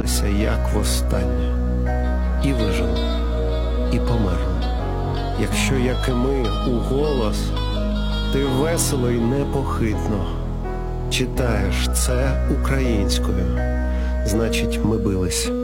билися, як востаннє, і вижили, і померли. Якщо, як і ми, у голос, ти весело й непохитно читаєш це українською, значить, ми бились.